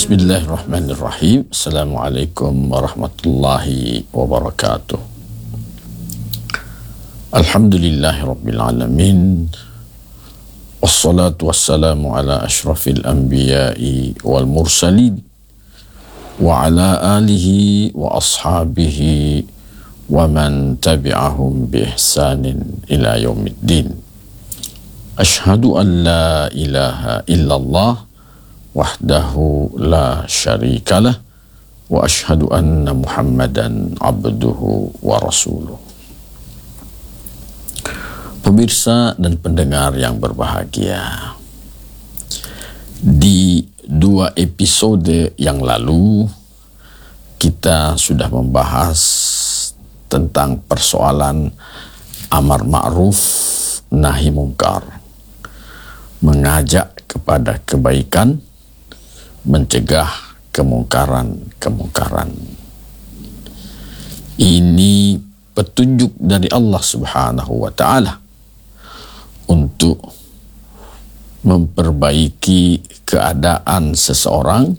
Bismillahirrahmanirrahim. Assalamualaikum warahmatullahi wabarakatuh. Alhamdulillahirabbil alamin. Wassalatu wassalamu ala asyrafil anbiya'i wal mursalin wa ala alihi wa ashabihi wa man tabi'ahum bi ihsanin ila yaumiddin. Asyhadu an la ilaha illallah wahdahu la syarikalah wa asyhadu anna Muhammadan abduhu wa rasuluh. Pemirsa dan pendengar yang berbahagia, di 2 episode yang lalu kita sudah membahas tentang persoalan amar ma'ruf nahi mungkar, mengajak kepada kebaikan, mencegah kemungkaran-kemungkaran. Ini petunjuk dari Allah Subhanahu wa ta'ala untuk memperbaiki keadaan seseorang,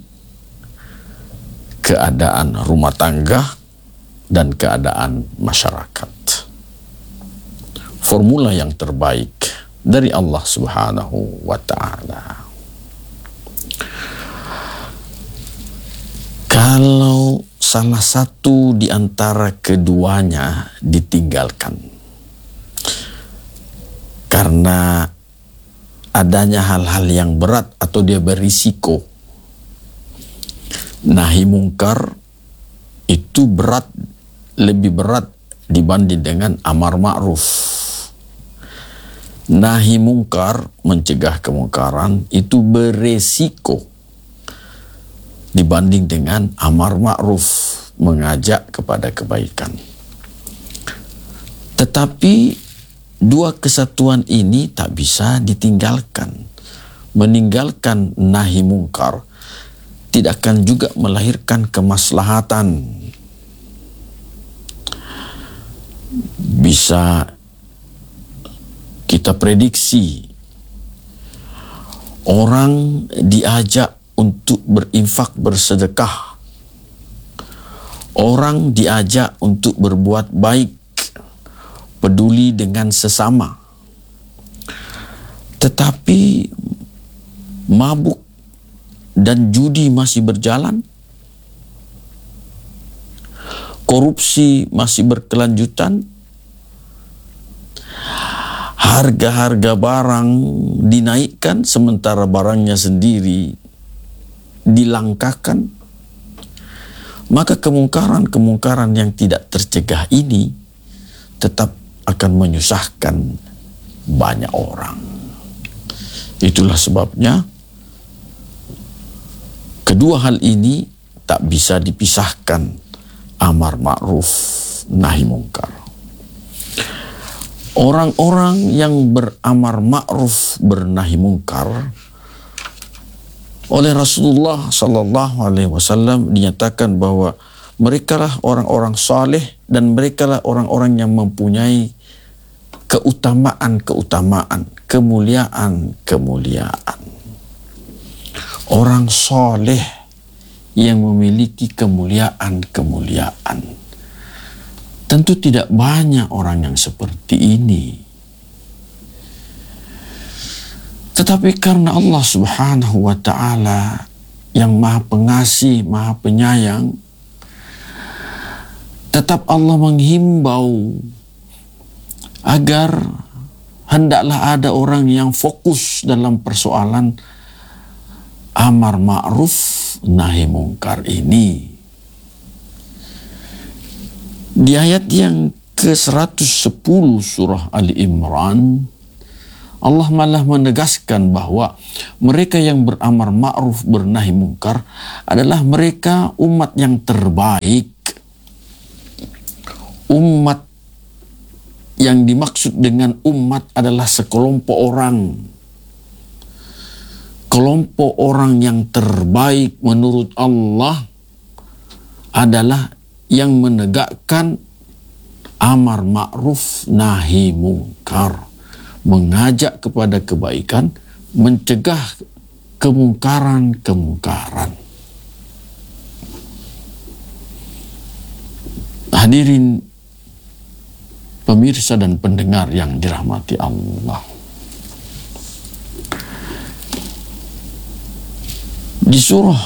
keadaan rumah tangga, dan keadaan masyarakat. Formula yang terbaik dari Allah Subhanahu wa ta'ala. Kalau salah satu di antara keduanya ditinggalkan karena adanya hal-hal yang berat atau dia berisiko, nahi mungkar itu lebih berat dibanding dengan amar ma'ruf. Nahi mungkar, mencegah kemungkaran, itu beresiko dibanding dengan amar ma'ruf, mengajak kepada kebaikan. Tetapi dua kesatuan ini tak bisa ditinggalkan. Meninggalkan nahi mungkar tidak akan juga melahirkan kemaslahatan. Bisa kita prediksi orang diajak untuk berinfak, bersedekah, orang diajak untuk berbuat baik, peduli dengan sesama, tetapi mabuk dan judi masih berjalan, korupsi masih berkelanjutan, harga-harga barang dinaikkan sementara barangnya sendiri dilangkakan, maka kemungkaran-kemungkaran yang tidak tercegah ini tetap akan menyusahkan banyak orang. Itulah sebabnya kedua hal ini tak bisa dipisahkan, amar ma'ruf nahi mungkar. Orang-orang yang beramar ma'ruf bernahi mungkar oleh Rasulullah sallallahu alaihi wasallam dinyatakan bahwa merekalah orang-orang saleh dan merekalah orang-orang yang mempunyai keutamaan-keutamaan, kemuliaan-kemuliaan. Orang saleh yang memiliki kemuliaan-kemuliaan. Tentu tidak banyak orang yang seperti ini. Tetapi karena Allah Subhanahu wa ta'ala yang Maha Pengasih, Maha Penyayang, tetap Allah menghimbau agar hendaklah ada orang yang fokus dalam persoalan amar ma'ruf nahi mungkar ini. Di ayat yang ke-110 surah Ali Imran, Allah malah menegaskan bahwa mereka yang beramar ma'ruf bernahi mungkar adalah mereka umat yang terbaik. Umat yang dimaksud dengan umat adalah sekelompok orang. Kelompok orang yang terbaik menurut Allah adalah yang menegakkan amar ma'ruf nahi mungkar, mengajak kepada kebaikan, mencegah kemungkaran-kemungkaran. Hadirin pemirsa dan pendengar yang dirahmati Allah. Di surah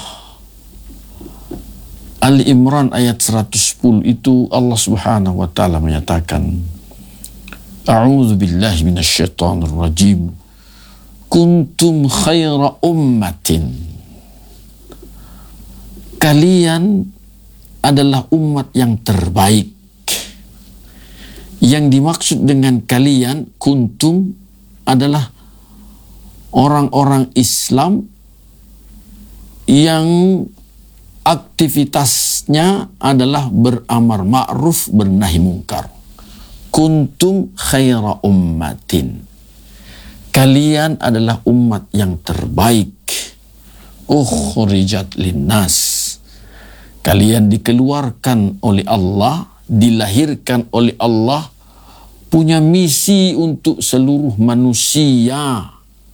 Ali Imran ayat 110 itu Allah Subhanahu wa taala menyatakan, A'udzu billahi minasyaitonir rajim. Kuntum khaira ummatin. Kalian adalah umat yang terbaik. Yang dimaksud dengan kalian, kuntum, adalah orang-orang Islam yang aktivitasnya adalah beramar ma'ruf, bernahi mungkar. Kuntum khaira ummatin. Kalian adalah umat yang terbaik. Ukhrijat linnas. Kalian dikeluarkan oleh Allah, dilahirkan oleh Allah, punya misi untuk seluruh manusia.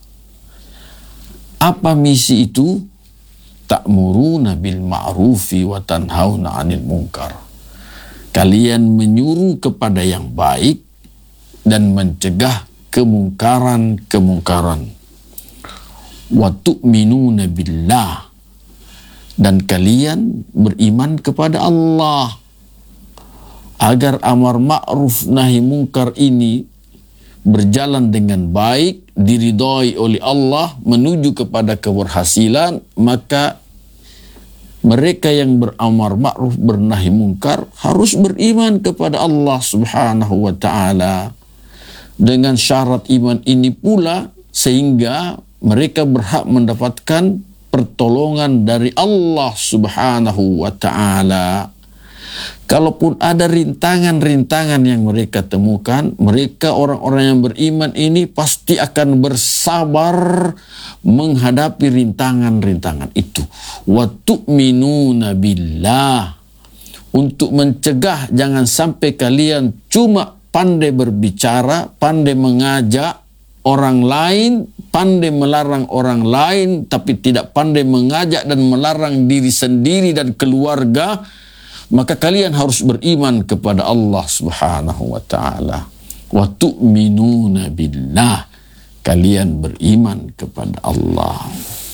Apa misi itu? Ta'muruna bil ma'rufi wa tanhauna 'anil munkar. Kalian menyuruh kepada yang baik dan mencegah kemungkaran-kemungkaran. Wa tu'minuna billah. Dan kalian beriman kepada Allah. Agar amar ma'ruf nahi mungkar ini berjalan dengan baik, diridhai oleh Allah, menuju kepada keberhasilan, maka mereka yang beramar ma'ruf bernahi mungkar harus beriman kepada Allah Subhanahu wa taala. Dengan syarat iman ini pula sehingga mereka berhak mendapatkan pertolongan dari Allah Subhanahu wa taala. Kalaupun ada rintangan-rintangan yang mereka temukan, mereka orang-orang yang beriman ini pasti akan bersabar menghadapi rintangan-rintangan itu. Wa tu'minuna billah. Untuk mencegah jangan sampai kalian cuma pandai berbicara, pandai mengajak orang lain, pandai melarang orang lain, tapi tidak pandai mengajak dan melarang diri sendiri dan keluarga, maka kalian harus beriman kepada Allah Subhanahu wa taala. Wa tu'minuna billah. Kalian beriman kepada Allah.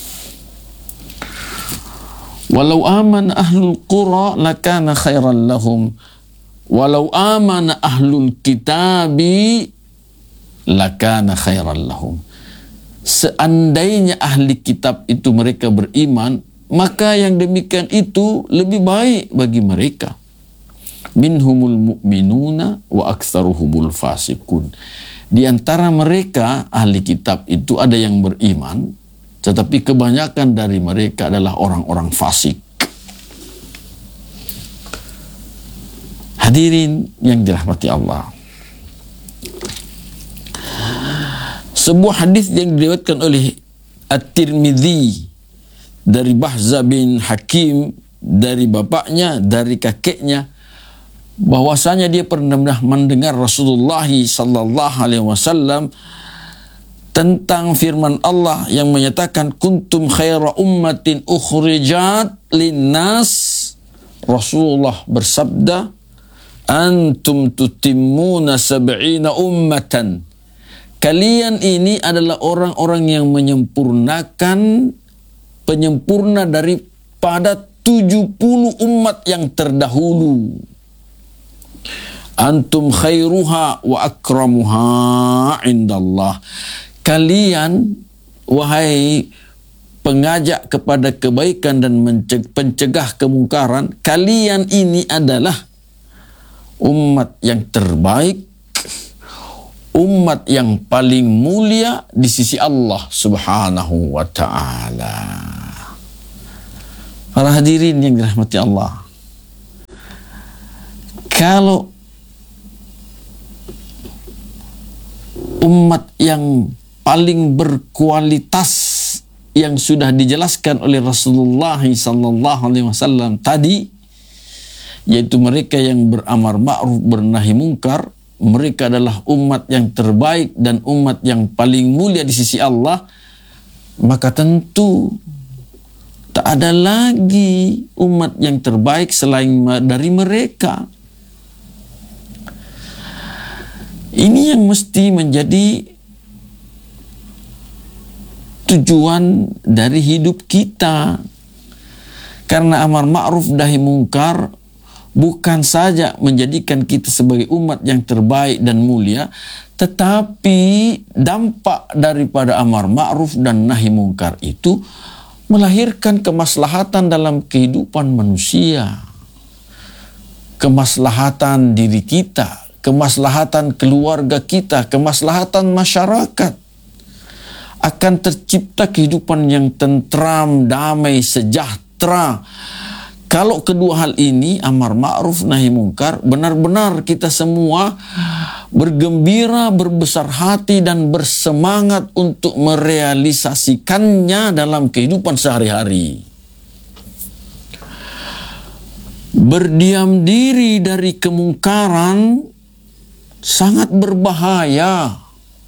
Walau amana ahlul qura lakana khairan lahum. Walau amana ahlul kitabi lakana khairan lahum. Seandainya ahli kitab itu mereka beriman, maka yang demikian itu lebih baik bagi mereka. Minhumul mu'minuna wa aktsaruhumul fasiqun. Di antara mereka ahli kitab itu ada yang beriman, tetapi kebanyakan dari mereka adalah orang-orang fasik. Hadirin yang dirahmati Allah. Sebuah hadis yang diriwayatkan oleh At-Tirmidzi dari Bahza bin Hakim, dari bapaknya, dari kakeknya, bahwasanya dia pernah mendengar Rasulullah sallallahu alaihi wasallam tentang firman Allah yang menyatakan kuntum khaira ummatin ukhrijat linnas. Rasulullah bersabda, antum tutimmuna sab'ina ummatan. Kalian ini adalah orang-orang yang penyempurna daripada 70 umat yang terdahulu. Antum khairuha wa akramuha indallah. Kalian, wahai pengajak kepada kebaikan dan pencegah kemungkaran, kalian ini adalah umat yang terbaik, umat yang paling mulia di sisi Allah Subhanahu wa ta'ala. Para hadirin yang dirahmati Allah, kalau umat yang paling berkualitas yang sudah dijelaskan oleh Rasulullah sallallahu alaihi wasallam tadi, yaitu mereka yang beramar ma'ruf bernahi mungkar, mereka adalah umat yang terbaik dan umat yang paling mulia di sisi Allah, maka tentu tak ada lagi umat yang terbaik selain dari mereka. Ini yang mesti menjadi tujuan dari hidup kita. Karena amar ma'ruf nahi mungkar bukan saja menjadikan kita sebagai umat yang terbaik dan mulia, tetapi dampak daripada amar ma'ruf dan nahi mungkar itu melahirkan kemaslahatan dalam kehidupan manusia. Kemaslahatan diri kita, kemaslahatan keluarga kita, kemaslahatan masyarakat. Akan tercipta kehidupan yang tentram, damai, sejahtera. Kalau kedua hal ini, amar ma'ruf nahi mungkar, benar-benar kita semua bergembira, berbesar hati dan bersemangat untuk merealisasikannya dalam kehidupan sehari-hari. Berdiam diri dari kemungkaran sangat berbahaya.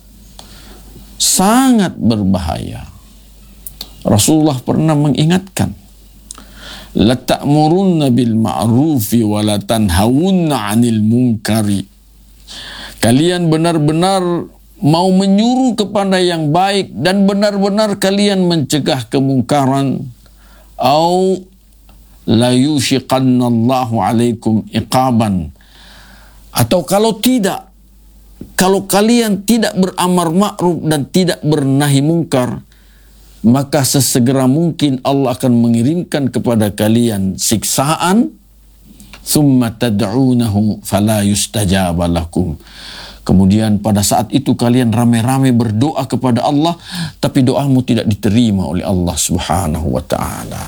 Sangat berbahaya. Rasulullah pernah mengingatkan, la ta'murunna bil ma'rufi wa la tanhawunna 'anil munkari. Kalian benar-benar mau menyuruh kepada yang baik dan benar-benar kalian mencegah kemungkaran. Au la yushiqannallahu 'alaikum iqaban. Atau kalau tidak, kalau kalian tidak beramar ma'ruf dan tidak bernahi mungkar, maka sesegera mungkin Allah akan mengirimkan kepada kalian siksaan. Thumma tad'unahu fala yustajaba lakum. Kemudian pada saat itu kalian ramai-ramai berdoa kepada Allah, tapi doamu tidak diterima oleh Allah Subhanahu wa ta'ala.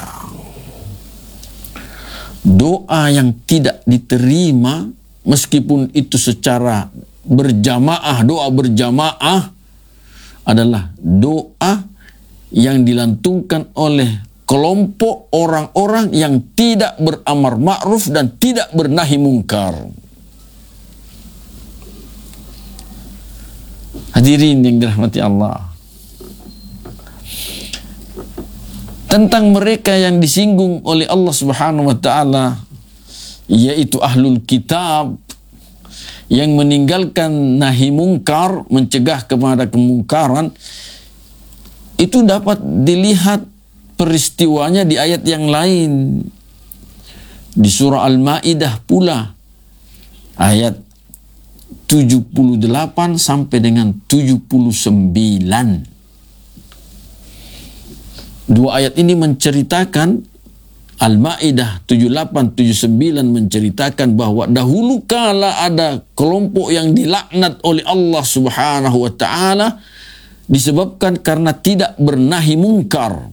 Doa yang tidak diterima, meskipun itu secara berjamaah, doa berjamaah adalah doa yang dilantungkan oleh kelompok orang-orang yang tidak beramar ma'ruf dan tidak bernahi mungkar. Hadirin yang dirahmati Allah, tentang mereka yang disinggung oleh Allah Subhanahu wa ta'ala, yaitu ahlul kitab, yang meninggalkan nahi mungkar, mencegah kepada kemungkaran, itu dapat dilihat peristiwanya di ayat yang lain. Di surah Al-Ma'idah pula, ayat 78 sampai dengan 79. Dua ayat ini menceritakan, Al-Ma'idah 78-79 menceritakan bahwa dahulu kala ada kelompok yang dilaknat oleh Allah Subhanahu wa ta'ala disebabkan karena tidak bernahi mungkar.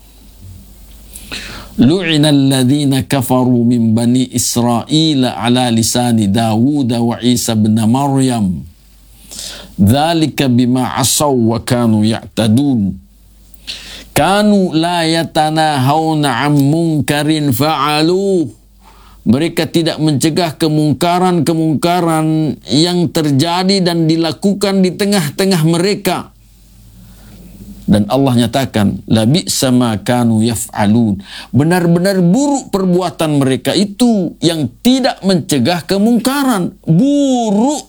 Lu'ina alladhina kafaru min bani Israila ala lisani Dawud wa Isa bin Maryam. Dzalika bima asaw wa kanu ya'tadun. Kanu la yatanahawna 'an munkarin fa'aluh. Mereka tidak mencegah kemungkaran-kemungkaran yang terjadi dan dilakukan di tengah-tengah mereka. Dan Allah nyatakan, la bi'sa ma kanu yaf'alun. Benar-benar buruk perbuatan mereka itu yang tidak mencegah kemungkaran. Buruk.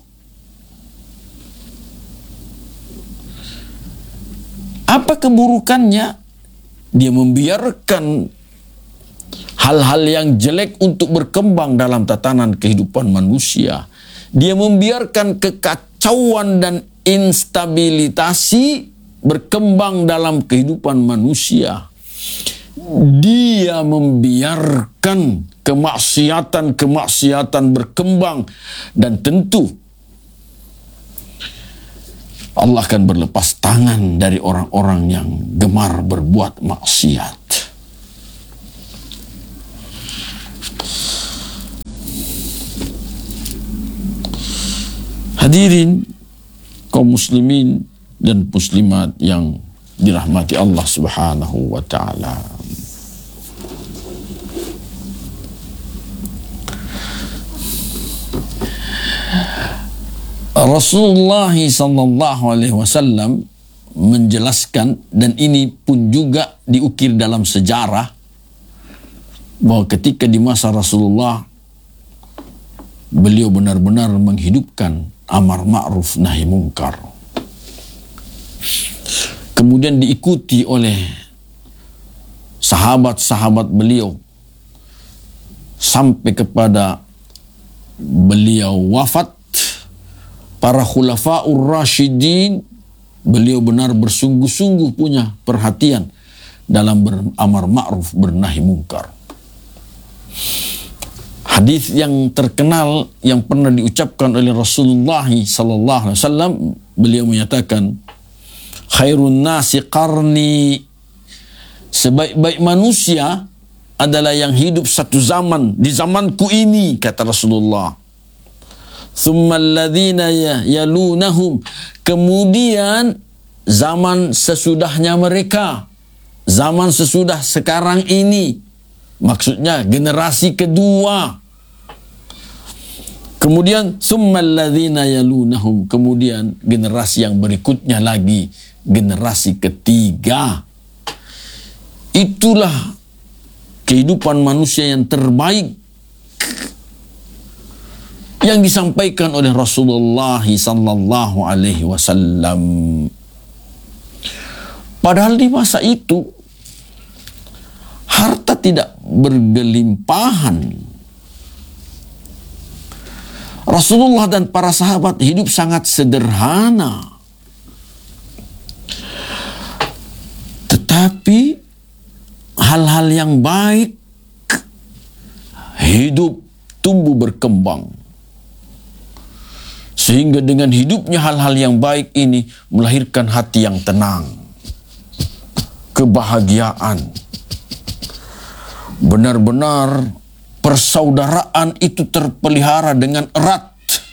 Apa keburukannya? Dia membiarkan hal-hal yang jelek untuk berkembang dalam tatanan kehidupan manusia. Dia membiarkan kekacauan dan instabilitasi berkembang dalam kehidupan manusia. Dia membiarkan kemaksiatan berkembang, dan tentu Allah akan berlepas tangan dari orang-orang yang gemar berbuat maksiat. Hadirin kaum muslimin dan muslimat yang dirahmati Allah Subhanahu wa ta'ala. Rasulullah sallallahu alaihi wasallam menjelaskan, dan ini pun juga diukir dalam sejarah, bahwa ketika di masa Rasulullah beliau benar-benar menghidupkan amar ma'ruf nahi mungkar. Kemudian diikuti oleh sahabat-sahabat beliau sampai kepada beliau wafat. Para khulafa'ur rasyidin, beliau benar bersungguh-sungguh punya perhatian dalam beramar ma'ruf bernahi mungkar. Hadis yang terkenal yang pernah diucapkan oleh Rasulullah sallallahu alaihi wasallam, beliau menyatakan, khairun nasi qarni, sebaik-baik manusia adalah yang hidup satu zaman, di zamanku ini, kata Rasulullah. Thumma alladhina yalunahum, kemudian zaman sesudahnya mereka, zaman sesudah sekarang ini, maksudnya generasi kedua. Kemudian thumma alladhina yalunahum, kemudian generasi yang berikutnya lagi, generasi ketiga. Itulah kehidupan manusia yang terbaik yang disampaikan oleh Rasulullah sallallahu alaihi wasallam. Padahal di masa itu harta tidak bergelimpahan. Rasulullah dan para sahabat hidup sangat sederhana. Tetapi hal-hal yang baik hidup tumbuh berkembang. Sehingga dengan hidupnya hal-hal yang baik ini melahirkan hati yang tenang, kebahagiaan. Benar-benar persaudaraan itu terpelihara dengan erat.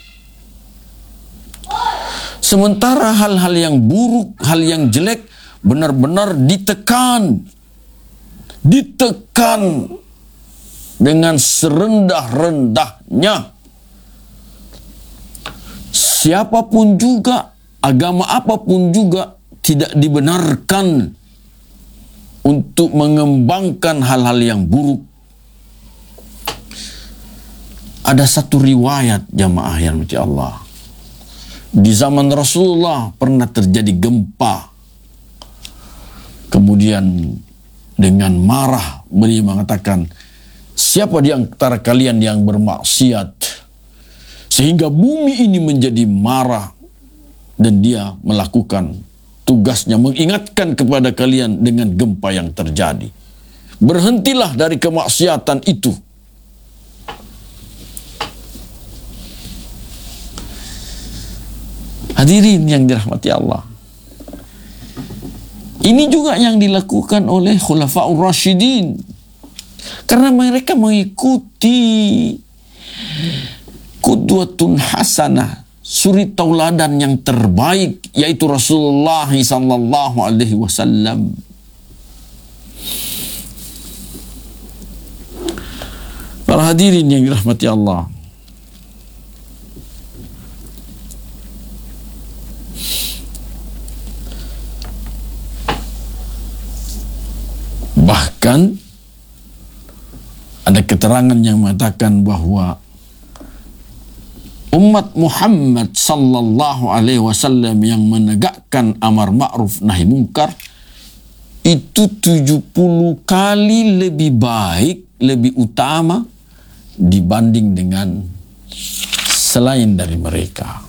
Sementara hal-hal yang buruk, hal yang jelek benar-benar ditekan dengan serendah-rendahnya. Siapapun juga, agama apapun juga tidak dibenarkan untuk mengembangkan hal-hal yang buruk. Ada satu riwayat jamaah yang dirahmati Allah. Di zaman Rasulullah pernah terjadi gempa. Kemudian dengan marah beliau mengatakan, siapa di antara kalian yang bermaksiat sehingga bumi ini menjadi marah, dan dia melakukan tugasnya mengingatkan kepada kalian dengan gempa yang terjadi. Berhentilah dari kemaksiatan itu. Hadirin yang dirahmati Allah. Ini juga yang dilakukan oleh Khulafaur Rasyidin. Karena mereka mengikuti qudwatun hasanah, suri tauladan yang terbaik, yaitu Rasulullah sallallahu alaihi wasallam. Para hadirin yang dirahmati Allah. Bahkan ada keterangan yang mengatakan bahwa umat Muhammad sallallahu alaihi wasallam yang menegakkan amar ma'ruf nahi mungkar itu 70 kali lebih baik, lebih utama dibanding dengan selain dari mereka.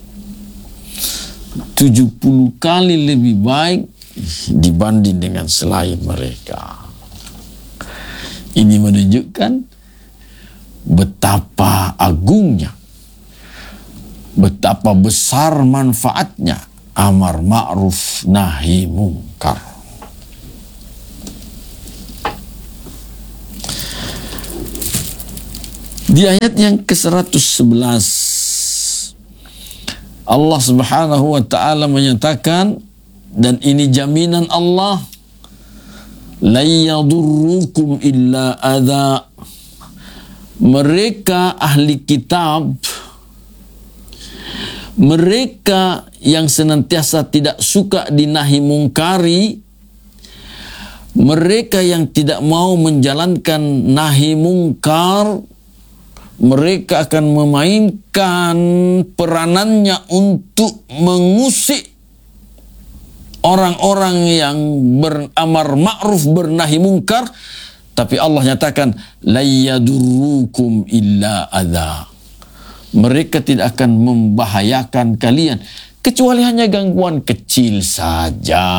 70 kali lebih baik dibanding dengan selain mereka. Ini menunjukkan betapa agungnya, betapa besar manfaatnya amar ma'ruf nahi mungkar. Di ayat yang ke-111 Allah Subhanahu wa taala menyatakan, dan ini jaminan Allah, la yadurrukum illa adza. Mereka ahli kitab, mereka yang senantiasa tidak suka dinahi mungkari, mereka yang tidak mau menjalankan nahi mungkar, mereka akan memainkan peranannya untuk mengusik orang-orang yang beramar ma'ruf bernahi mungkar, tapi Allah nyatakan la yadurrukum illa adza. Mereka tidak akan membahayakan kalian kecuali hanya gangguan kecil saja.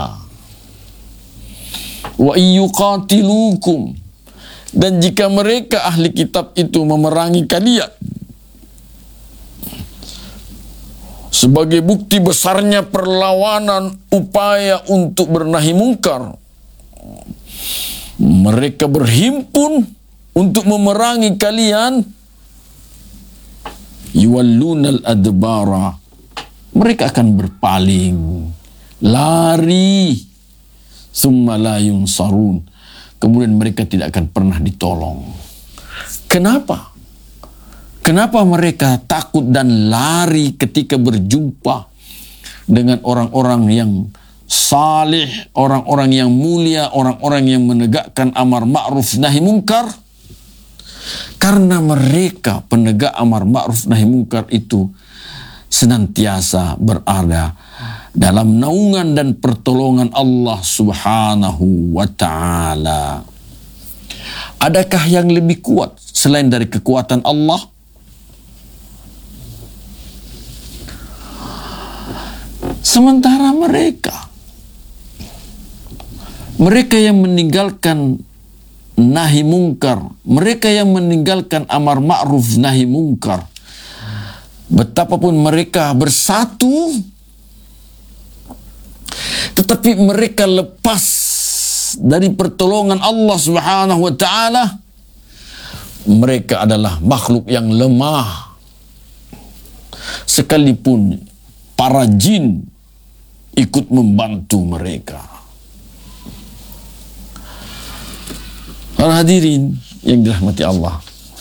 Wa yuqatilukum, dan jika mereka ahli kitab itu memerangi kalian sebagai bukti besarnya perlawanan upaya untuk bernahi mungkar, mereka berhimpun untuk memerangi kalian, yuwallunal adbara, mereka akan berpaling, lari, summa la yunsarun, kemudian mereka tidak akan pernah ditolong. Kenapa? Kenapa mereka takut dan lari ketika berjumpa dengan orang-orang yang salih, orang-orang yang mulia, orang-orang yang menegakkan amar ma'ruf nahi mungkar? Karena mereka penegak amar ma'ruf nahi mungkar itu senantiasa berada dalam naungan dan pertolongan Allah Subhanahu wa ta'ala. Adakah yang lebih kuat selain dari kekuatan Allah? Sementara mereka yang meninggalkan nahi mungkar, mereka yang meninggalkan amar ma'ruf nahi mungkar, betapapun mereka bersatu, tetapi mereka lepas dari pertolongan Allah Subhanahu wa ta'ala, mereka adalah makhluk yang lemah. Sekalipun para jin ikut membantu mereka. Para hadirin yang dirahmati Allah,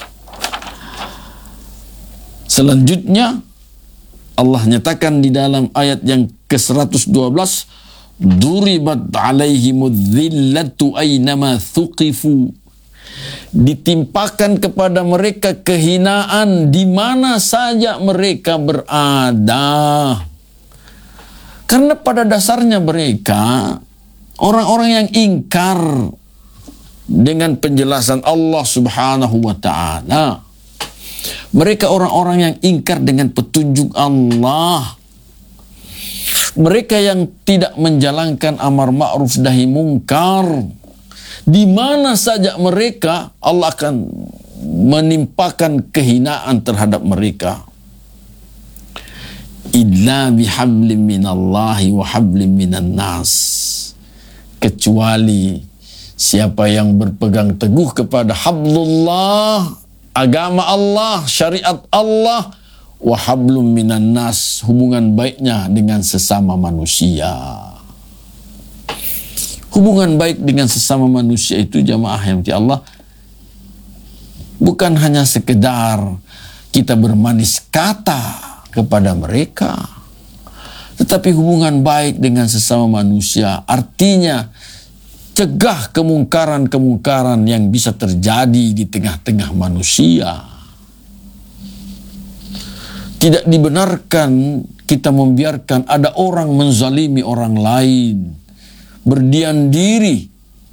selanjutnya Allah nyatakan di dalam ayat yang ke-112, duribat alaihimudz zillatu aynama thuqifu, ditimpakan kepada mereka kehinaan di mana saja mereka berada. Karena pada dasarnya mereka orang-orang yang ingkar dengan penjelasan Allah Subhanahu wa ta'ala. Mereka orang-orang yang ingkar dengan petunjuk Allah. Mereka yang tidak menjalankan amar ma'ruf nahi mungkar. Di mana saja mereka, Allah akan menimpakan kehinaan terhadap mereka. Illa bihablim minallahi wa hablim minan nas, kecuali siapa yang berpegang teguh kepada hablullah, agama Allah, syariat Allah, wa hablum minan nas, hubungan baiknya dengan sesama manusia. Hubungan baik dengan sesama manusia itu, jamaah yang dirahmati Allah, bukan hanya sekedar kita bermanis kata kepada mereka, tetapi hubungan baik dengan sesama manusia artinya cegah kemungkaran-kemungkaran yang bisa terjadi di tengah-tengah manusia. Tidak dibenarkan kita membiarkan ada orang menzalimi orang lain, berdiam diri.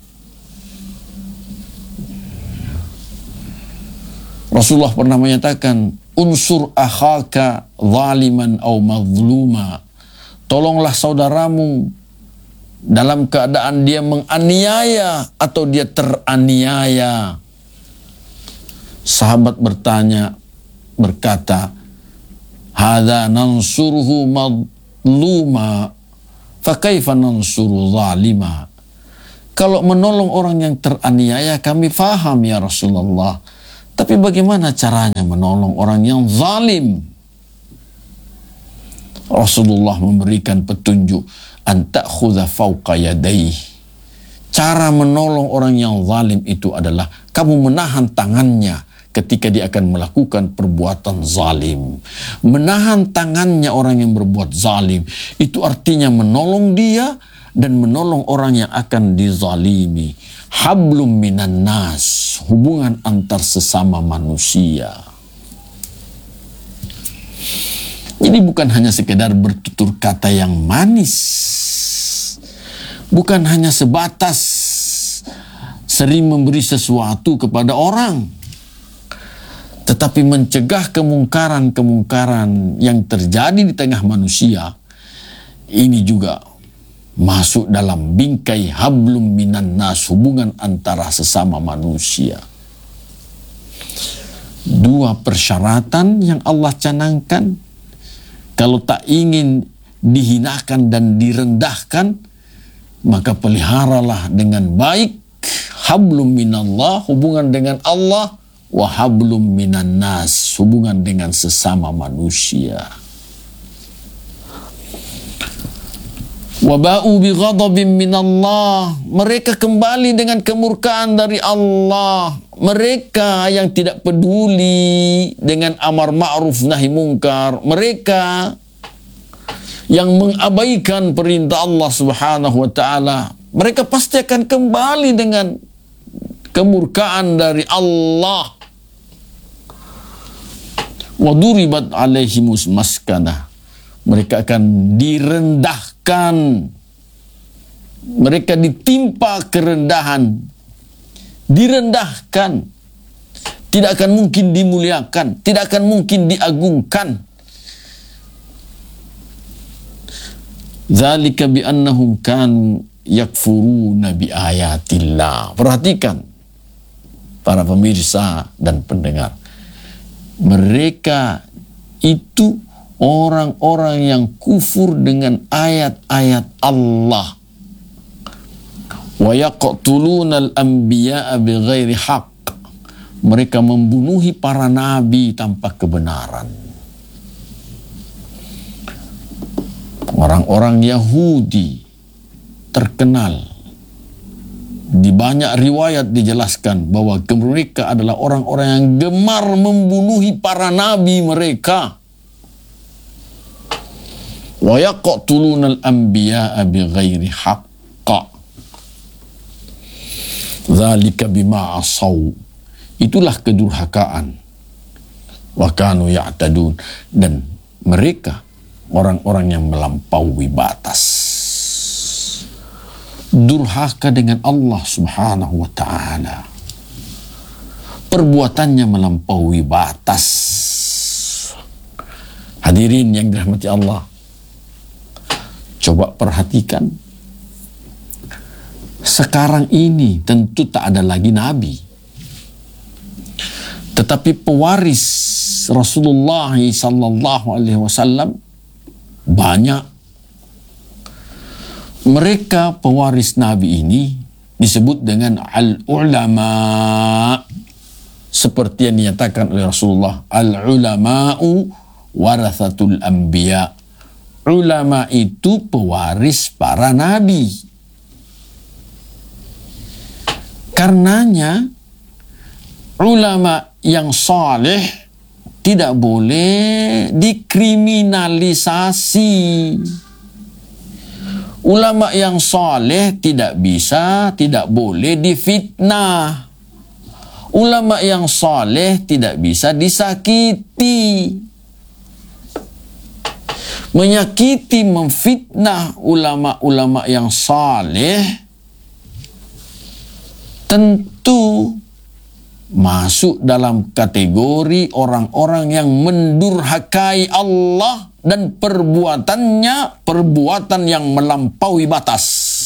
Rasulullah pernah menyatakan, unsur akhaka zaliman au mazluma, tolonglah saudaramu dalam keadaan dia menganiaya atau dia teraniaya. Sahabat berkata, hadza nansuruhu mazluma fa kaifa nansuru zalima. Kalau menolong orang yang teraniaya kami faham ya Rasulullah, tapi bagaimana caranya menolong orang yang zalim? Rasulullah memberikan petunjuk, an ta'khudha fawqa yadayhi. Cara menolong orang yang zalim itu adalah kamu menahan tangannya ketika dia akan melakukan perbuatan zalim. Menahan tangannya orang yang berbuat zalim itu artinya menolong dia dan menolong orang yang akan dizalimi. Hablum minan nas, hubungan antar sesama manusia. Jadi bukan hanya sekedar bertutur kata yang manis, bukan hanya sebatas sering memberi sesuatu kepada orang, tetapi mencegah kemungkaran-kemungkaran yang terjadi di tengah manusia. Ini juga masuk dalam bingkai hablum minan nas, hubungan antara sesama manusia. Dua persyaratan yang Allah canangkan. Kalau tak ingin dihinakan dan direndahkan, maka peliharalah dengan baik hablum minallah, hubungan dengan Allah, wa hablum minan nas, hubungan dengan sesama manusia. Waba'u bi ghadabin minallah, mereka kembali dengan kemurkaan dari Allah. Mereka yang tidak peduli dengan amar ma'ruf nahi mungkar, mereka yang mengabaikan perintah Allah Subhanahu wa taala, mereka pasti akan kembali dengan kemurkaan dari Allah. Wa duribat alaihimus maskanah, mereka akan direndahkan, mereka ditimpa kerendahan, direndahkan, tidak akan mungkin dimuliakan, tidak akan mungkin diagungkan. Dzalika bi annahum kanu yakfuruna bi ayatillah. Perhatikan para pemirsa dan pendengar, mereka itu orang-orang yang kufur dengan ayat-ayat Allah. Wa yaqtuluna al-anbiya'a bighairi haqq. Mereka membunuhi para nabi tanpa kebenaran. Orang-orang Yahudi terkenal, di banyak riwayat dijelaskan bahwa mereka adalah orang-orang yang gemar membunuhi para nabi mereka. Wa yaqtuluna al-anbiya'a bighairi haqq. Dzalika bima asaw. Itulah kedurhakaan. Wa kanu ya'tadun, dan mereka orang-orang yang melampaui batas. Durhaka dengan Allah Subhanahu wa taala. Perbuatannya melampaui batas. Hadirin yang dirahmati Allah, coba perhatikan. Sekarang ini tentu tak ada lagi nabi, tetapi pewaris Rasulullah sallallahu alaihi wasallam banyak. Mereka pewaris nabi ini disebut dengan al-ulama, seperti yang dinyatakan oleh Rasulullah, al-ulama'u warathatul anbiya. Ulama itu pewaris para nabi. Karenanya ulama yang saleh tidak boleh dikriminalisasi. Ulama yang saleh tidak boleh difitnah. Ulama yang saleh tidak bisa disakiti. Menyakiti, memfitnah ulama-ulama yang saleh tentu masuk dalam kategori orang-orang yang mendurhakai Allah dan perbuatannya perbuatan yang melampaui batas.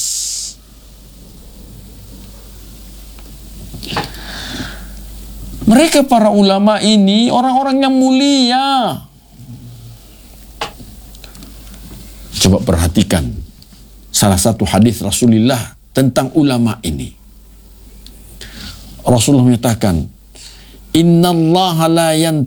Mereka para ulama ini orang-orang yang mulia. Coba perhatikan salah satu hadis Rasulullah tentang ulama ini. Rasulullah menyatakan, innallaha la